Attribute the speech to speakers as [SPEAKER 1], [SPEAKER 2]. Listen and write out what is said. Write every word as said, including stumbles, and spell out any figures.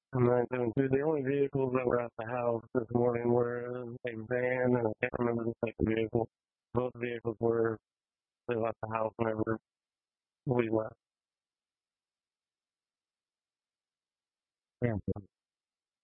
[SPEAKER 1] I'm nine seven two. The only vehicles that were at the house this morning were a van, and I can't remember the type of vehicle. Both vehicles were they left the house whenever we left.
[SPEAKER 2] Yeah.